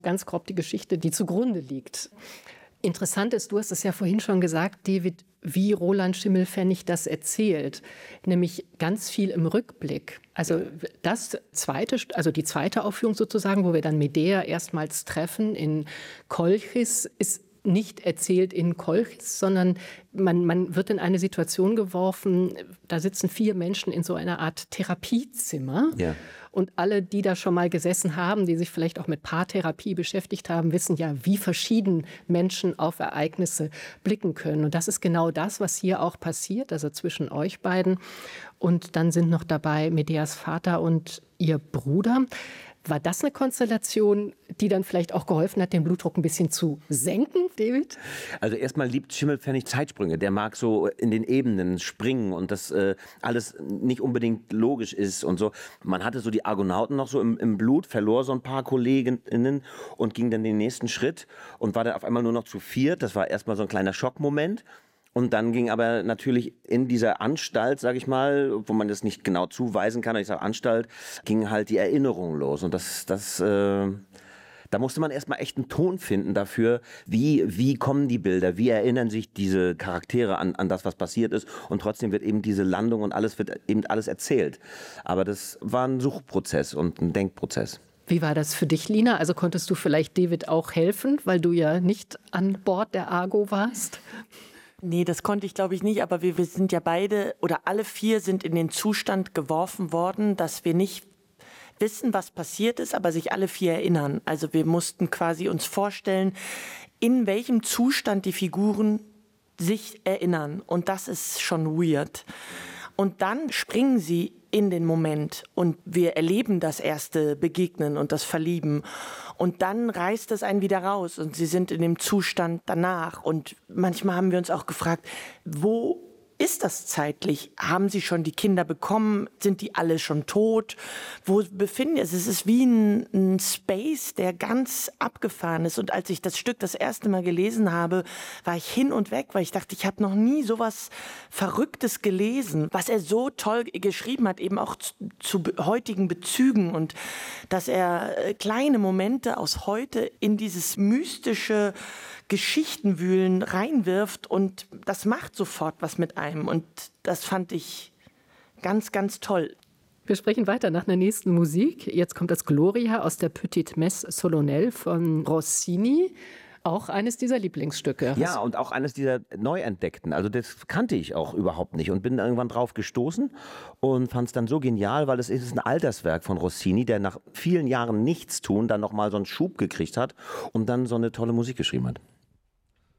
ganz grob die Geschichte, die zugrunde liegt. Interessant ist, du hast es ja vorhin schon gesagt, David, wie Roland Schimmelpfennig das erzählt, nämlich ganz viel im Rückblick. Also die zweite Aufführung sozusagen, wo wir dann Medea erstmals treffen in Kolchis, ist nicht erzählt in Kolchis, sondern man wird in eine Situation geworfen, da sitzen 4 Menschen in so einer Art Therapiezimmer. Ja. Und alle, die da schon mal gesessen haben, die sich vielleicht auch mit Paartherapie beschäftigt haben, wissen ja, wie verschieden Menschen auf Ereignisse blicken können. Und das ist genau das, was hier auch passiert, also zwischen euch beiden. Und dann sind noch dabei Medeas Vater und ihr Bruder. War das eine Konstellation, die dann vielleicht auch geholfen hat, den Blutdruck ein bisschen zu senken, David? Also erstmal liebt Schimmelpfennig Zeitsprünge. Der mag so in den Ebenen springen und das alles nicht unbedingt logisch ist und so. Man hatte so die Argonauten noch so im Blut, verlor so ein paar Kolleginnen und ging dann den nächsten Schritt und war dann auf einmal nur noch zu 4. Das war erstmal so ein kleiner Schockmoment. Und dann ging aber natürlich in dieser Anstalt, sage ich mal, wo man das nicht genau zuweisen kann, ich sage Anstalt, ging halt die Erinnerung los. Und da musste man erstmal echt einen Ton finden dafür, wie kommen die Bilder, wie erinnern sich diese Charaktere an das, was passiert ist. Und trotzdem wird eben diese Landung und wird eben alles erzählt. Aber das war ein Suchprozess und ein Denkprozess. Wie war das für dich, Lina? Also konntest du vielleicht David auch helfen, weil du ja nicht an Bord der Argo warst? Nee, das konnte ich, glaube ich, nicht. Aber wir sind ja beide oder alle 4 sind in den Zustand geworfen worden, dass wir nicht wissen, was passiert ist, aber sich alle 4 erinnern. Also wir mussten quasi uns vorstellen, in welchem Zustand die Figuren sich erinnern. Und das ist schon weird. Und dann springen sie in den Moment und wir erleben das erste Begegnen und das Verlieben. Und dann reißt es einen wieder raus und sie sind in dem Zustand danach. Und manchmal haben wir uns auch gefragt, wo ist das zeitlich? Haben sie schon die Kinder bekommen? Sind die alle schon tot? Wo befinden sie sich? Es ist wie ein Space, der ganz abgefahren ist. Und als ich das Stück das erste Mal gelesen habe, war ich hin und weg, weil ich dachte, ich habe noch nie sowas Verrücktes gelesen, was er so toll geschrieben hat, eben auch zu heutigen Bezügen und dass er kleine Momente aus heute in dieses mystische Geschichtenwühlen reinwirft und das macht sofort was mit einem und das fand ich ganz, ganz toll. Wir sprechen weiter nach der nächsten Musik. Jetzt kommt das Gloria aus der Petite Messe Solennelle von Rossini. Auch eines dieser Lieblingsstücke. Ja, und auch eines dieser Neuentdeckten. Also das kannte ich auch überhaupt nicht und bin irgendwann drauf gestoßen und fand es dann so genial, weil es ist ein Alterswerk von Rossini, der nach vielen Jahren Nichtstun dann nochmal so einen Schub gekriegt hat und dann so eine tolle Musik geschrieben hat.